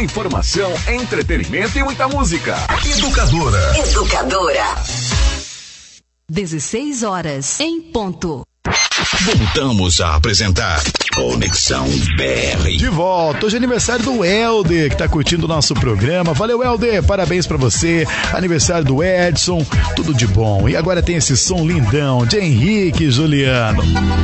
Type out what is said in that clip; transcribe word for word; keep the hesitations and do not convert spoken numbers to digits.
Informação, entretenimento e muita música. Educadora. Educadora. dezesseis horas em ponto. Voltamos a apresentar Conexão B R. De volta, hoje é aniversário do Helder, que tá curtindo o nosso programa. Valeu, Helder, parabéns pra você. Aniversário do Edson, tudo de bom. E agora tem esse som lindão de Henrique e Juliano.